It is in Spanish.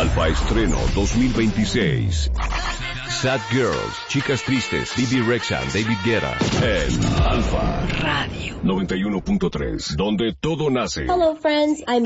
Alfa Estreno 2026. Sad Girls, Chicas Tristes, Bibi Rexha, David Guetta. En Alfa Radio 91.3, donde todo nace. Hello friends, I'm